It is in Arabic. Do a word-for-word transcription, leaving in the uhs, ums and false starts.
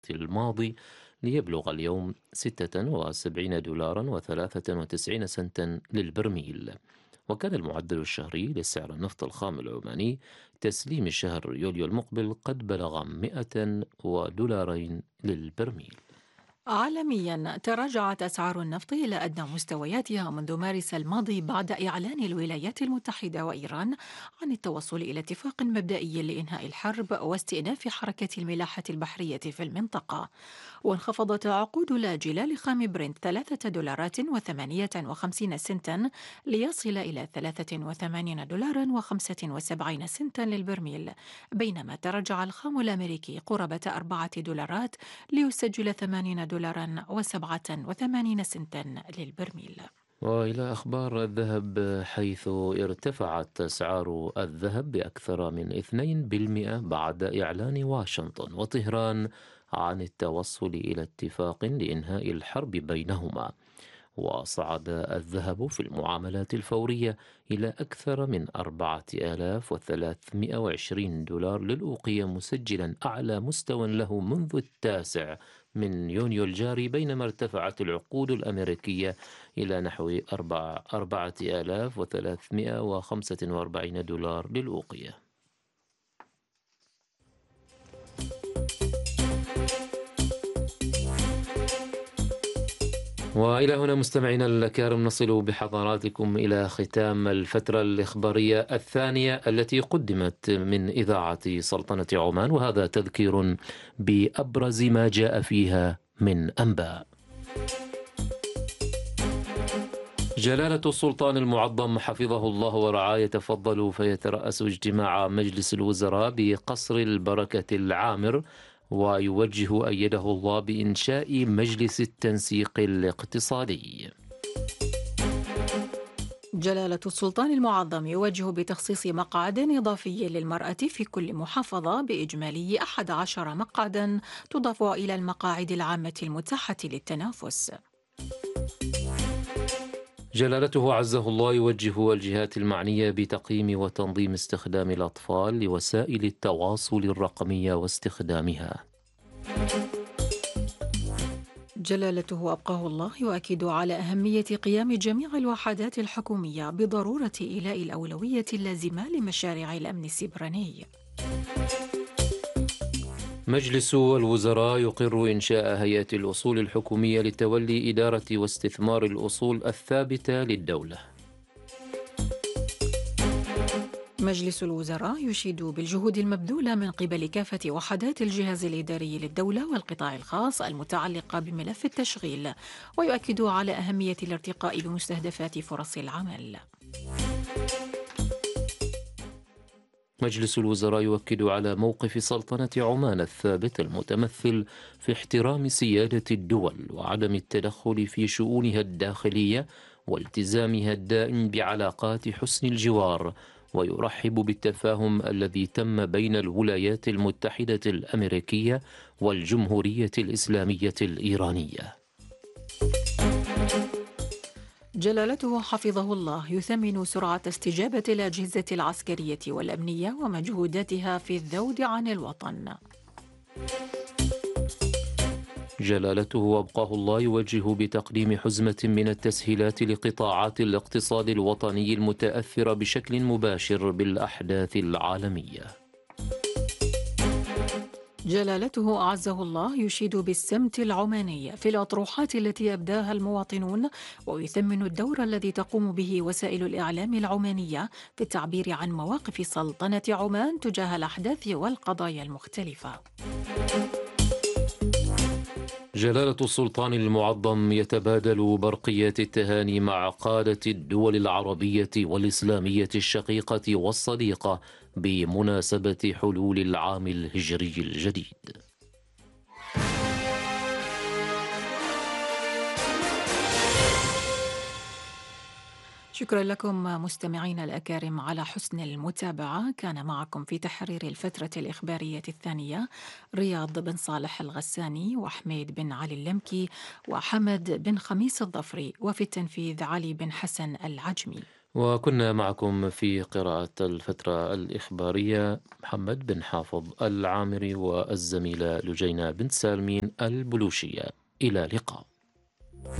الماضي ليبلغ اليوم ستة وسبعين دولارا وثلاثة وتسعين سنتا للبرميل. وكان المعدل الشهري لسعر النفط الخام العماني تسليم شهر يوليو المقبل قد بلغ مئة ودولارين للبرميل. عالميا تراجعت أسعار النفط إلى أدنى مستوياتها منذ مارس الماضي بعد إعلان الولايات المتحدة وإيران عن التوصل إلى اتفاق مبدئي لإنهاء الحرب واستئناف حركة الملاحة البحرية في المنطقة. وانخفضت عقود الآجلة لخام برنت ثلاثة دولارات وثمانية وخمسين سنتا ليصل إلى ثلاثة وثمانين دولارا وخمسة وسبعين سنتا للبرميل، بينما تراجع الخام الأمريكي قرابة أربعة دولارات ليسجل ثمانين دولارا وسبعة وثمانين سنتا للبرميل. وإلى أخبار الذهب، حيث ارتفعت أسعار الذهب بأكثر من اثنين بالمئة بعد إعلان واشنطن وطهران عن التوصل إلى اتفاق لإنهاء الحرب بينهما. وصعد الذهب في المعاملات الفورية إلى أكثر من أربعة آلاف وثلاثمئة وعشرين دولار للأوقية، مسجلا أعلى مستوى له منذ التاسع من يونيو الجاري، بينما ارتفعت العقود الأمريكية إلى نحو أربعة آلاف وثلاثمئة وخمسة وأربعين دولار للأوقية. وإلى هنا مستمعينا الكرام نصل بحضراتكم إلى ختام الفترة الإخبارية الثانية التي قدمت من إذاعة سلطنة عمان، وهذا تذكير بأبرز ما جاء فيها من أنباء. جلالة السلطان المعظم حفظه الله ورعاه يتفضل فيترأس اجتماع مجلس الوزراء بقصر البركة العامر، ويوجه أيده الله بإنشاء مجلس التنسيق الاقتصادي. جلالة السلطان المعظم يوجه بتخصيص مقعد إضافي للمرأة في كل محافظة بإجمالي أحد عشر مقعدا تضاف إلى المقاعد العامة المتاحة للتنافس. جلالته عزه الله يوجه الجهات المعنية بتقييم وتنظيم استخدام الأطفال لوسائل التواصل الرقمية واستخدامها. جلالته أبقاه الله يؤكد على أهمية قيام جميع الوحدات الحكومية بضرورة إيلاء الأولوية اللازمة لمشاريع الأمن السيبراني. مجلس الوزراء يقر إنشاء هيئة الأصول الحكومية لتولي إدارة واستثمار الأصول الثابتة للدولة. مجلس الوزراء يشيد بالجهود المبذولة من قبل كافة وحدات الجهاز الإداري للدولة والقطاع الخاص المتعلقة بملف التشغيل، ويؤكد على أهمية الارتقاء بمستهدفات فرص العمل. مجلس الوزراء يؤكد على موقف سلطنة عمان الثابت المتمثل في احترام سيادة الدول وعدم التدخل في شؤونها الداخلية والتزامها الدائم بعلاقات حسن الجوار، ويرحب بالتفاهم الذي تم بين الولايات المتحدة الأمريكية والجمهورية الإسلامية الإيرانية. جلالته حفظه الله يثمن سرعة استجابة الأجهزة العسكرية والأمنية ومجهوداتها في الذود عن الوطن. جلالته أبقاه الله يوجه بتقديم حزمة من التسهيلات لقطاعات الاقتصاد الوطني المتأثرة بشكل مباشر بالأحداث العالمية. جلالته أعزه الله يشيد بالسمت العماني في الأطروحات التي أبداها المواطنون، ويثمن الدور الذي تقوم به وسائل الإعلام العمانية في التعبير عن مواقف سلطنة عمان تجاه الأحداث والقضايا المختلفة. جلالة السلطان المعظم يتبادل برقيات التهاني مع قادة الدول العربية والإسلامية الشقيقة والصديقة بمناسبة حلول العام الهجري الجديد. شكرا لكم مستمعينا الأكارم على حسن المتابعة. كان معكم في تحرير الفترة الإخبارية الثانية رياض بن صالح الغساني وحميد بن علي اللمكي وحمد بن خميس الظفري، وفي التنفيذ علي بن حسن العجمي. وكنا معكم في قراءة الفترة الإخبارية محمد بن حافظ العامري والزميلة لجينة بنت سالمين البلوشية. إلى اللقاء.